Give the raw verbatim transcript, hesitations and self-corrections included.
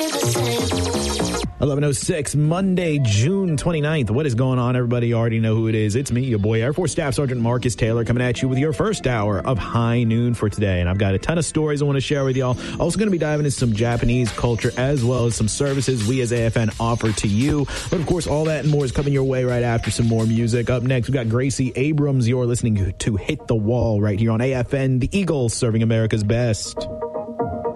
eleven oh six, Monday, June twenty-ninth. What is going on, everybody? You already know who it is. It's me, your boy, Air Force Staff Sergeant Marcus Taylor, coming at you with your first hour of High Noon for today. And I've got a ton of stories I want to share with y'all. Also going to be diving into some Japanese culture as well as some services we as A F N offer to you. But, of course, all that and more is coming your way right after some more music. Up next, we've got Gracie Abrams. You're listening to Hit the Wall right here on A F N, the Eagles serving America's best.